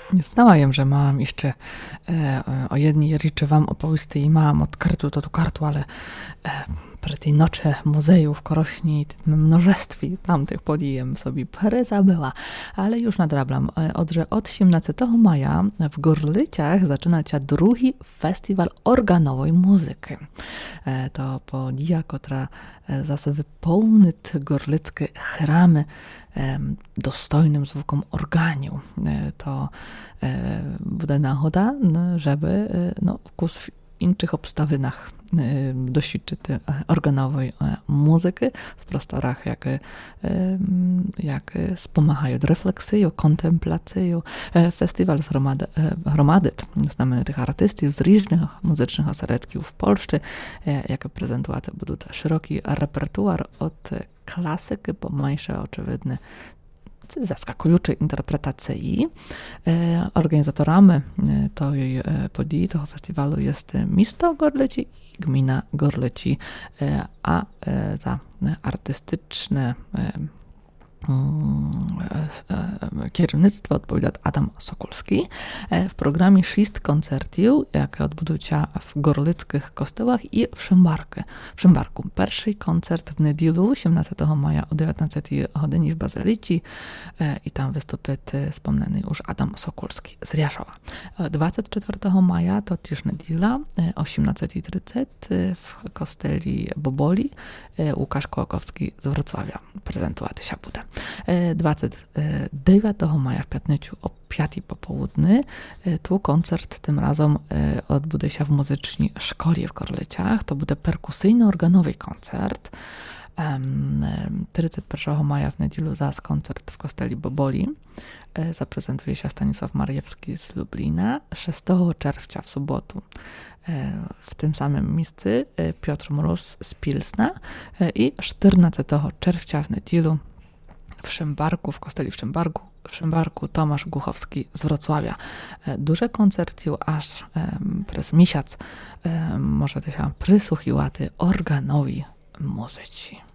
Nie znałam, że mam jeszcze o jednej rzeczy wam opowiedzieć i mam od kartu do kartu, ale pre tej nocze muzeju w Korośni mnożestwie tamtych podijem sobie zabyła, ale już nadrablam. Od 18 maja w Gorlyciach zaczyna się drugi festiwal organowej muzyki. To podija, która zase wypełni gorlickie chramy dostojnym zwukom organiu. To będzie nagoda, żeby w innych obstawinach doświadczyć organowej muzyki w prostorach, jak wspomagają refleksję, kontemplację. Festiwal gromady znamienitych artystów z różnych muzycznych ośrodków w Polsce, jak prezentować będą szeroki repertuar od klasyki po mniejsze oczywidne zaskakujące interpretacji. Organizatorami tej podii, tego festiwalu jest miasto Gorlice i gmina Gorlice, a za artystyczne kierownictwo odpowiada Adam Sokulski. W programie 6 koncertów, jakie odbędą się w gorlickich kościołach i w Szymbarku. Pierwszy koncert w niedzielę 18 maja o 19 godzinie w Bazylici i tam wystąpi wspomniany już Adam Sokulski z Riaszowa. 24 maja to też niedziela o 18:30 w kosteli Boboli Łukasz Kołakowski z Wrocławia prezentować się bude. 29 maja w piątnicu o 5 po południu tu koncert tym razem odbędzie się w muzycznej szkole w Gorlicach. To będzie perkusyjno-organowy koncert. 31 maja w niedzielę zaś koncert w kosteli Boboli. Zaprezentuje się Stanisław Marjewski z Lublina. 6 czerwca w sobotę w tym samym miejscu Piotr Mróz z Pilsna i 14 czerwca w niedzielę w Szymbarku, w kosteli w Szymbarku Tomasz Głuchowski z Wrocławia. Duże koncerty, aż przez miesiąc możecie się przysłuchiwać organowi muzyki.